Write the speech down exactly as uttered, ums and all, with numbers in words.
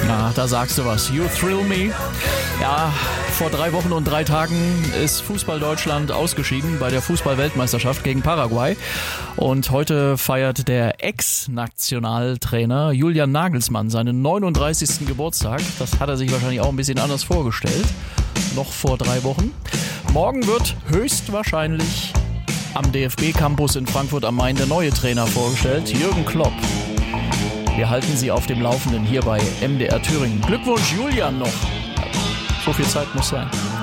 Ja, da sagst du was. You thrill me. Ja, vor drei Wochen und drei Tagen ist Fußball Deutschland ausgeschieden bei der Fußball-Weltmeisterschaft gegen Paraguay. Und heute feiert der Ex-Nationaltrainer Julian Nagelsmann seinen neununddreißigsten Geburtstag. Das hat er sich wahrscheinlich auch ein bisschen anders vorgestellt. Noch vor drei Wochen. Morgen wird höchstwahrscheinlich am D F B-Campus in Frankfurt am Main der neue Trainer vorgestellt, Jürgen Klopp. Wir halten Sie auf dem Laufenden hier bei M D R Thüringen. Glückwunsch Julian noch. So viel Zeit muss sein.